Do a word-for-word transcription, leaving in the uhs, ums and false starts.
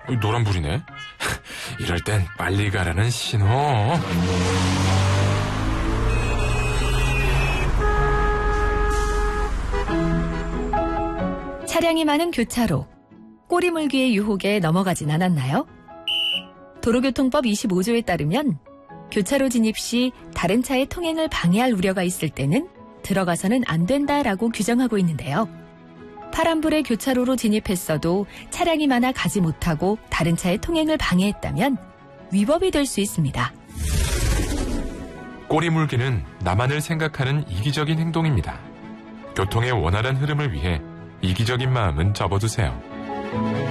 노란불이네. 이럴 땐 빨리 가라는 신호. 차량이 많은 교차로. 꼬리물기의 유혹에 넘어가진 않았나요? 도로교통법 이십오 조에 따르면 교차로 진입 시 다른 차의 통행을 방해할 우려가 있을 때는 들어가서는 안 된다라고 규정하고 있는데요. 파란불에 교차로로 진입했어도 차량이 많아 가지 못하고 다른 차의 통행을 방해했다면 위법이 될 수 있습니다. 꼬리물기는 나만을 생각하는 이기적인 행동입니다. 교통의 원활한 흐름을 위해 이기적인 마음은 접어두세요.